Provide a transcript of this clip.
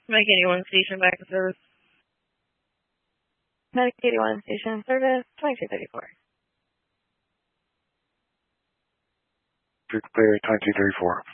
Mike 81 station back to service. Mike 81 station service 2234. Clear 2234.